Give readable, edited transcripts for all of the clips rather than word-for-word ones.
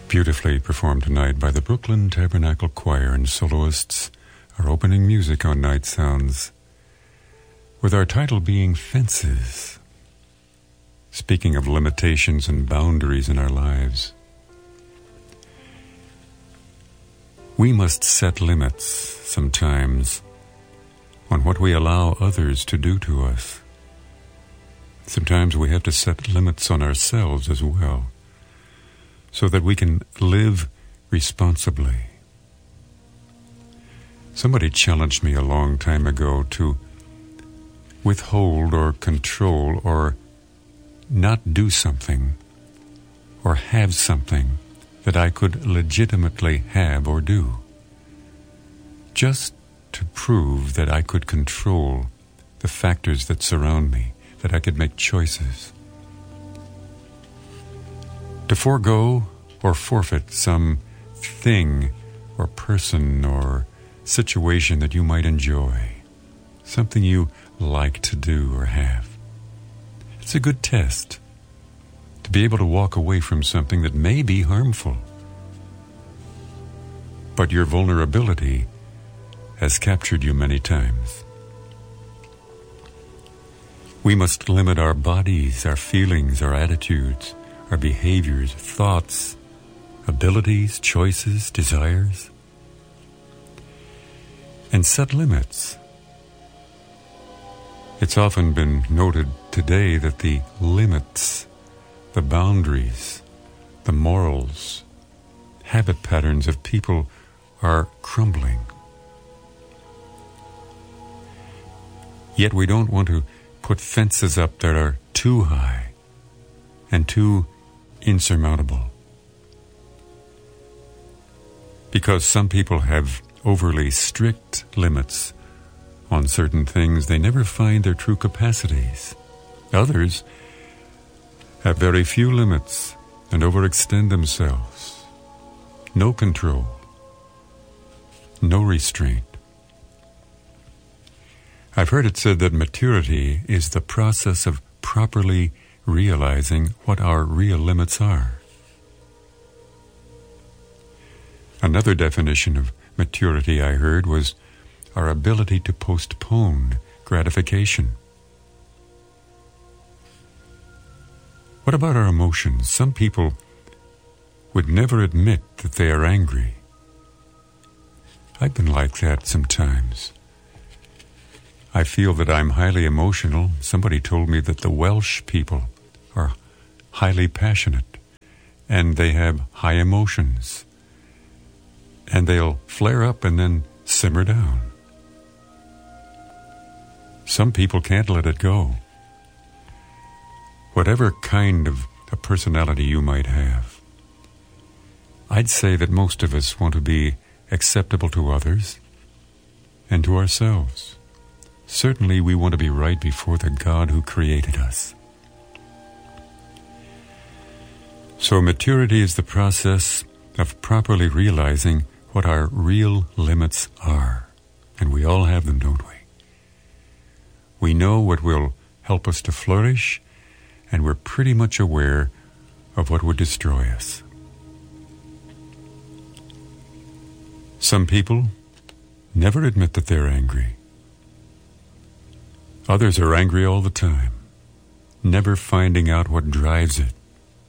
Beautifully performed tonight by the Brooklyn Tabernacle Choir and soloists, our opening music on Night Sounds, with our title being Fences. Speaking of limitations and boundaries in our lives, we must set limits sometimes on what we allow others to do to us. Sometimes we have to set limits on ourselves as well, so that we can live responsibly. Somebody challenged me a long time ago to withhold or control or not do something or have something that I could legitimately have or do, just to prove that I could control the factors that surround me, that I could make choices. To forego or forfeit some thing or person or situation that you might enjoy, something you like to do or have. It's a good test to be able to walk away from something that may be harmful, but your vulnerability has captured you many times. We must limit our bodies, our feelings, our attitudes, our behaviors, thoughts, abilities, choices, desires, and set limits. It's often been noted today that the limits, the boundaries, the morals, habit patterns of people are crumbling. Yet we don't want to put fences up that are too high and too insurmountable, because some people have overly strict limits on certain things. They never find their true capacities. Others have very few limits and overextend themselves. No control, no restraint. I've heard it said that maturity is the process of properly realizing what our real limits are. Another definition of maturity I heard was our ability to postpone gratification. What about our emotions? Some people would never admit that they are angry. I've been like that sometimes. I feel that I'm highly emotional. Somebody told me that the Welsh people are highly passionate and they have high emotions, and they'll flare up and then simmer down. Some people can't let it go. Whatever kind of a personality you might have, I'd say that most of us want to be acceptable to others and to ourselves. Certainly we want to be right before the God who created us. So maturity is the process of properly realizing what our real limits are. And we all have them, don't we? We know what will help us to flourish, and we're pretty much aware of what would destroy us. Some people never admit that they're angry. Others are angry all the time, never finding out what drives it.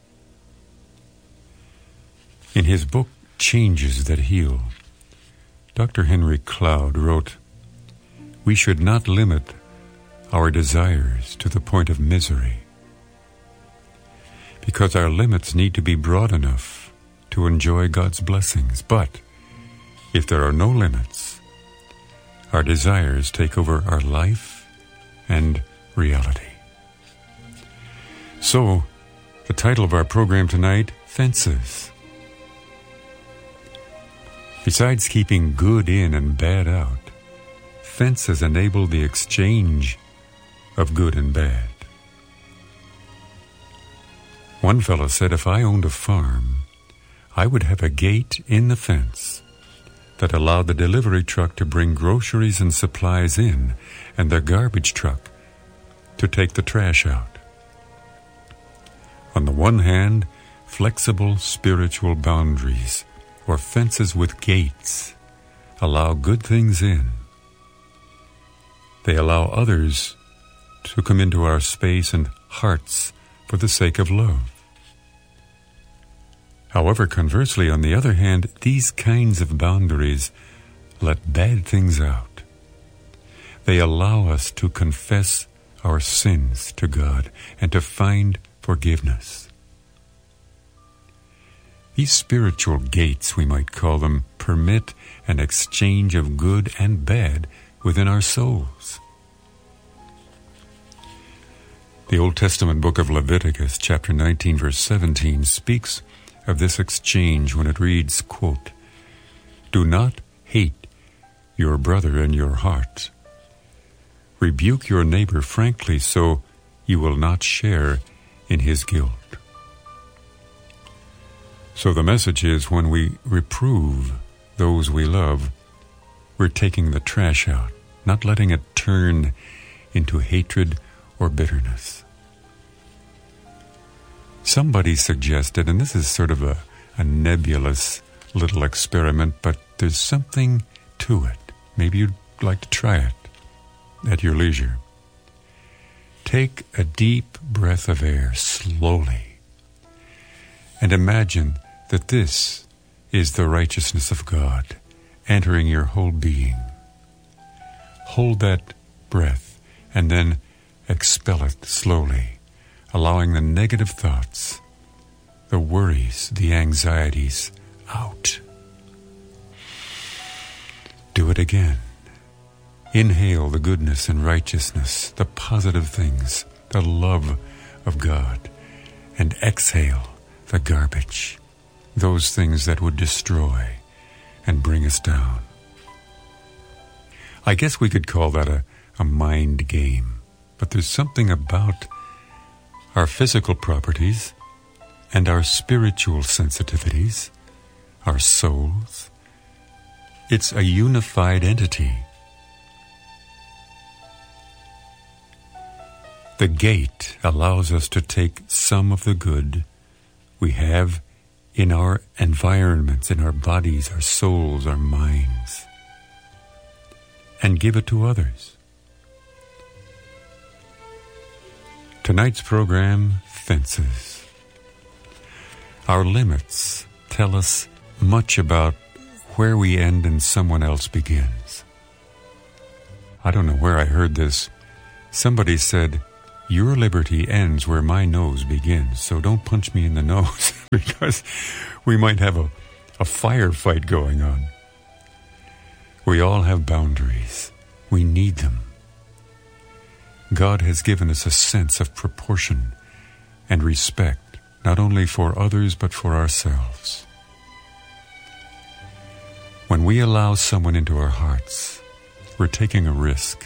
In his book, Changes That Heal, Dr. Henry Cloud wrote, "We should not limit our desires to the point of misery, because our limits need to be broad enough to enjoy God's blessings. But if there are no limits, our desires take over our life and reality." So, the title of our program tonight, Fences. Besides keeping good in and bad out, fences enable the exchange of good and bad. One fellow said, if I owned a farm, I would have a gate in the fence that allowed the delivery truck to bring groceries and supplies in, and the garbage truck to take the trash out. On the one hand, flexible spiritual boundaries, or fences with gates, allow good things in. They allow others to come into our space and hearts for the sake of love. However, conversely, on the other hand, these kinds of boundaries let bad things out. They allow us to confess our sins to God and to find forgiveness. These spiritual gates, we might call them, permit an exchange of good and bad within our souls. The Old Testament book of Leviticus, chapter 19, verse 17, speaks of this exchange when it reads, quote, "Do not hate your brother in your heart. Rebuke your neighbor frankly so you will not share in his guilt." So the message is, when we reprove those we love, we're taking the trash out, not letting it turn into hatred or bitterness. Somebody suggested, and this is sort of a nebulous little experiment, but there's something to it. Maybe you'd like to try it at your leisure. Take a deep breath of air slowly and imagine that this is the righteousness of God entering your whole being. Hold that breath and then expel it slowly, allowing the negative thoughts, the worries, the anxieties out. Do it again. Inhale the goodness and righteousness, the positive things, the love of God, and exhale the garbage, those things that would destroy and bring us down. I guess we could call that a mind game, but there's something about our physical properties and our spiritual sensitivities, our souls. It's a unified entity. The gate allows us to take some of the good we have in our environments, in our bodies, our souls, our minds, and give it to others. Tonight's program, Fences. Our limits tell us much about where we end and someone else begins. I don't know where I heard this. Somebody said, "Your liberty ends where my nose begins, so don't punch me in the nose," because we might have a firefight going on. We all have boundaries. We need them. God has given us a sense of proportion and respect, not only for others but for ourselves. When we allow someone into our hearts, we're taking a risk.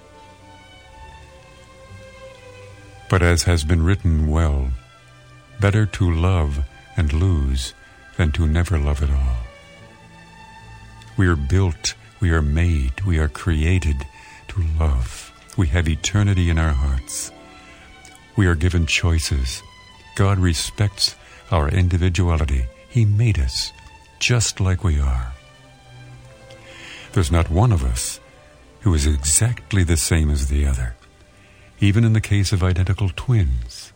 But as has been written well, better to love and lose than to never love at all. We are built, we are made, we are created to love. We have eternity in our hearts. We are given choices. God respects our individuality. He made us just like we are. There's not one of us who is exactly the same as the other, even in the case of identical twins.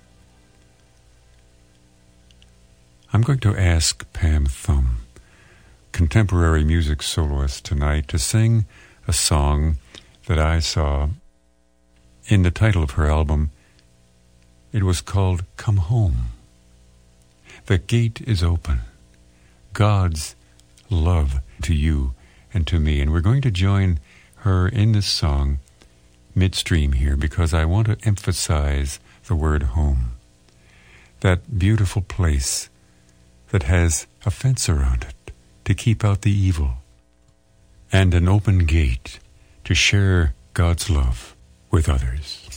I'm going to ask Pam Thum, contemporary music soloist, tonight to sing a song that I saw in the title of her album. It was called "Come Home." The gate is open. God's love to you and to me. And we're going to join her in this song midstream here because I want to emphasize the word home. That beautiful place that has a fence around it to keep out the evil and an open gate to share God's love with others.